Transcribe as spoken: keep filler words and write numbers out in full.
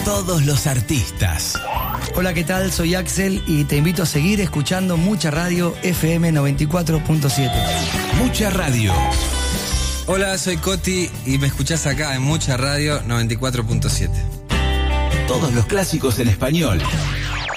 todos los artistas. Hola, ¿qué tal? Soy Axel y te invito a seguir escuchando Mucha Radio F M noventa y cuatro punto siete. Mucha Radio. Hola, soy Coti y me escuchás acá en Mucha Radio noventa y cuatro punto siete. Todos los clásicos en español.